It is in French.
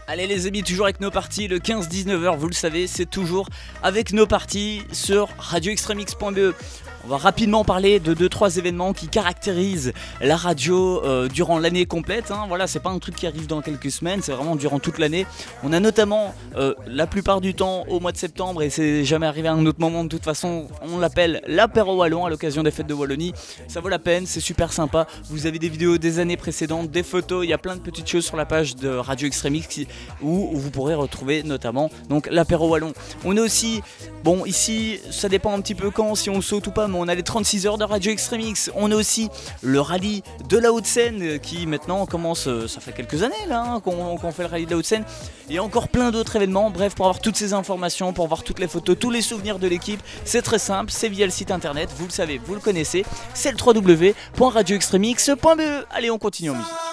Allez les amis, toujours avec nos parties, le 15-19h, vous le savez, c'est toujours avec nos parties sur radioextremx.be. On va rapidement parler de 2-3 événements qui caractérisent la radio durant l'année complète. Voilà, c'est pas un truc qui arrive dans quelques semaines, c'est vraiment durant toute l'année. On a notamment la plupart du temps au mois de septembre, et c'est jamais arrivé à un autre moment de toute façon, on l'appelle l'apéro wallon à l'occasion des fêtes de Wallonie. Ça vaut la peine, c'est super sympa. Vous avez des vidéos des années précédentes, des photos, il y a plein de petites choses sur la page de Radio Extremix où vous pourrez retrouver notamment donc l'apéro wallon. On est aussi, bon ici ça dépend un petit peu quand, si on saute ou pas, mais on a les 36 heures de Radio Extremix. On a aussi le rallye de la Haute-Seine qui maintenant commence, ça fait quelques années là qu'on fait le rallye de la Haute-Seine. Et encore plein d'autres événements. Bref, pour avoir toutes ces informations, pour voir toutes les photos, tous les souvenirs de l'équipe, c'est très simple, c'est via le site internet, vous le savez, vous le connaissez, c'est le www.radioextremx.be. Allez, on continue en musique.